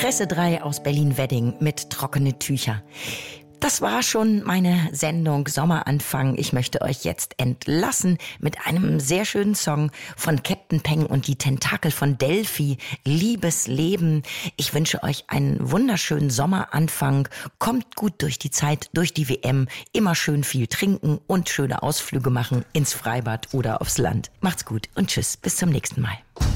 Presse 3 aus Berlin-Wedding mit Trockene Tücher. Das war schon meine Sendung Sommeranfang. Ich möchte euch jetzt entlassen mit einem sehr schönen Song von Captain Peng und die Tentakel von Delphi, Liebes Leben. Ich wünsche euch einen wunderschönen Sommeranfang. Kommt gut durch die Zeit, durch die WM. Immer schön viel trinken und schöne Ausflüge machen ins Freibad oder aufs Land. Macht's gut und tschüss, bis zum nächsten Mal.